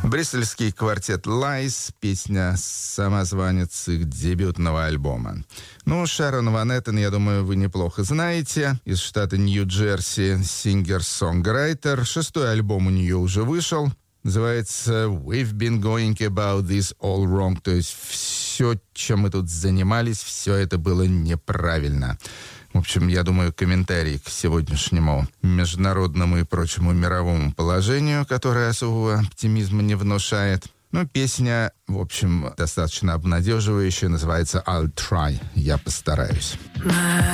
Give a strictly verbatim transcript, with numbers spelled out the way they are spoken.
Брюссельский квартет Lies, песня самозванец их дебютного альбома. Ну, Шэрон Ван Эттен, я думаю, вы неплохо знаете. Из штата Нью-Джерси, сингер-сонграйтер. Шестой альбом у нее уже вышел. Называется «We've been going about this all wrong». То есть все, чем мы тут занимались, все это было неправильно. В общем, я думаю, комментарий к сегодняшнему международному и прочему мировому положению, которое особого оптимизма не внушает. Ну, песня, в общем, достаточно обнадеживающая, называется «I'll try». Я постараюсь.